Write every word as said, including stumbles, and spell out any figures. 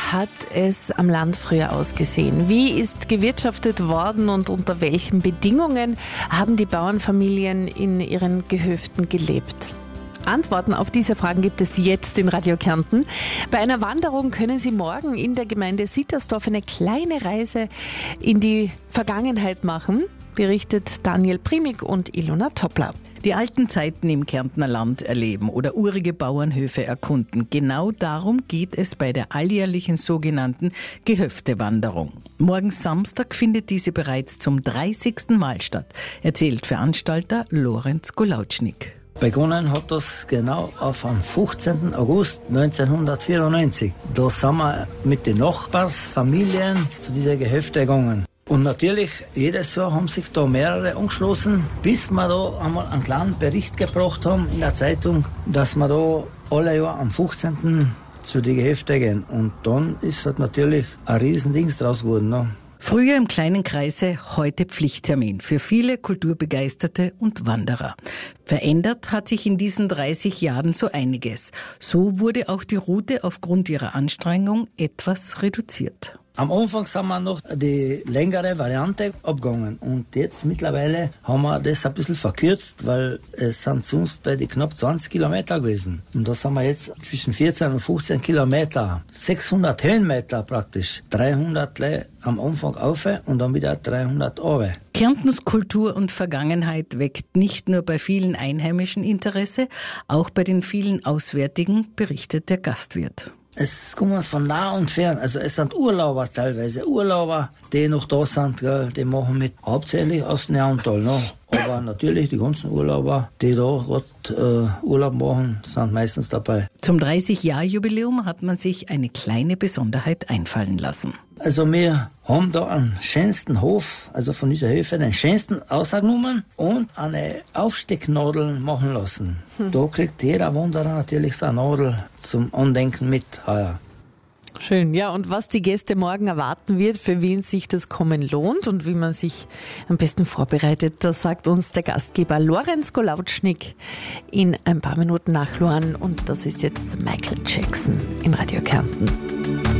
hat es am Land früher ausgesehen? Wie ist gewirtschaftet worden und unter welchen Bedingungen haben die Bauernfamilien in ihren Gehöften gelebt? Antworten auf diese Fragen gibt es jetzt in Radio Kärnten. Bei einer Wanderung können Sie morgen in der Gemeinde Sittersdorf eine kleine Reise in die Vergangenheit machen, berichtet Daniel Primig und Ilona Toppler. Die alten Zeiten im Kärntner Land erleben oder urige Bauernhöfe erkunden. Genau darum geht es bei der alljährlichen sogenannten Gehöftewanderung. Morgen Samstag findet diese bereits zum dreißigsten Mal statt, erzählt Veranstalter Lorenz Golautschnik. Begonnen hat das genau auf am fünfzehnten August neunzehnhundertvierundneunzig. Da sind wir mit den Nachbarsfamilien zu dieser Gehöfte gegangen. Und natürlich, jedes Jahr haben sich da mehrere angeschlossen, bis wir da einmal einen kleinen Bericht gebracht haben in der Zeitung, dass wir da alle Jahr am fünfzehnten zu den Gehöfte gehen. Und dann ist halt natürlich ein Riesendings draus geworden. Ne? Früher im kleinen Kreise, heute Pflichttermin für viele Kulturbegeisterte und Wanderer. Verändert hat sich in diesen dreißig Jahren so einiges. So wurde auch die Route aufgrund ihrer Anstrengung etwas reduziert. Am Anfang sind wir noch die längere Variante abgegangen und jetzt mittlerweile haben wir das ein bisschen verkürzt, weil es sind sonst bei die knapp zwanzig Kilometer gewesen. Und da sind wir jetzt zwischen vierzehn und fünfzehn Kilometer, sechshundert Höhenmeter praktisch, dreihundert am Anfang auf und dann wieder dreihundert runter. Kärntens Kultur und Vergangenheit weckt nicht nur bei vielen Einheimischen Interesse, auch bei den vielen Auswärtigen, berichtet der Gastwirt. Es kommen von nah und fern, also es sind Urlauber teilweise, Urlauber, die noch da sind, gell, die machen mit, hauptsächlich aus Neandertal, ne? Aber natürlich die ganzen Urlauber, die da gerade äh, Urlaub machen, sind meistens dabei. Zum dreißig-Jahr-Jubiläum hat man sich eine kleine Besonderheit einfallen lassen. Also wir haben da einen schönsten Hof, also von dieser Höfe, den schönsten ausgenommen und eine Aufstecknadel machen lassen. Hm. Da kriegt jeder Wanderer natürlich seine Nadel zum Andenken mit heuer. Schön, ja, und was die Gäste morgen erwarten wird, für wen sich das Kommen lohnt und wie man sich am besten vorbereitet, das sagt uns der Gastgeber Lorenz Golautschnik in ein paar Minuten nach Luan und das ist jetzt Michael Jackson in Radio Kärnten.